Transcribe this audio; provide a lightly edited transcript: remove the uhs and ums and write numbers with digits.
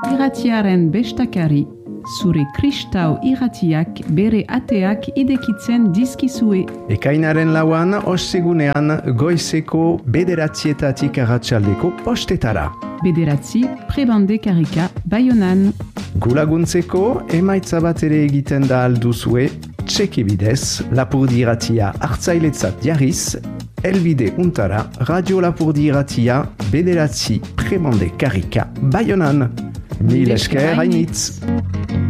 irratiaren bestakari, zure kristau irratiak bere ateak idekitzen dizkizue. Ekainaren 4 ostegunean goizeko 9:00 arratsaldeko postetara. 9 prebande karika Baionan. Gulaguntzeko emaitza bat ere egiten da alduzue, txeke bidez, Lapurdi irratia hartzailetzat jarriz, elbide untara Radio Lapurdi irratia 9:00 prebande karika Baionan. Mil esker hainitz!